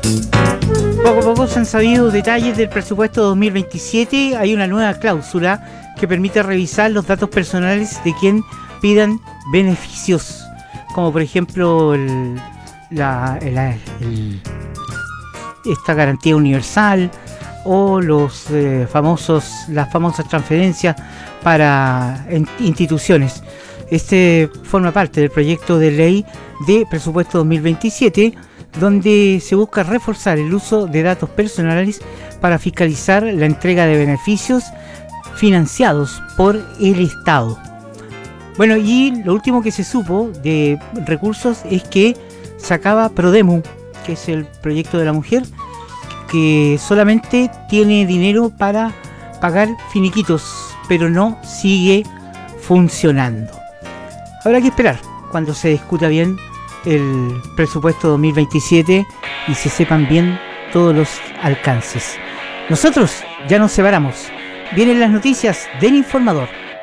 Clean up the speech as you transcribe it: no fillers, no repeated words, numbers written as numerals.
Poco a poco se han sabido detalles del presupuesto 2027. Hay una nueva cláusula que permite revisar los datos personales de quien pidan beneficios, como por ejemplo esta garantía universal o las famosas transferencias para instituciones. Este forma parte del proyecto de ley de presupuesto 2027, donde se busca reforzar el uso de datos personales para fiscalizar la entrega de beneficios financiados por el Estado. Bueno, y lo último que se supo de recursos es que se acaba Prodemu, que es el proyecto de la mujer, que solamente tiene dinero para pagar finiquitos, pero no sigue funcionando. Habrá que esperar cuando se discuta bien el presupuesto 2027 y se sepan bien todos los alcances. Nosotros ya nos separamos. Vienen las noticias del Informador.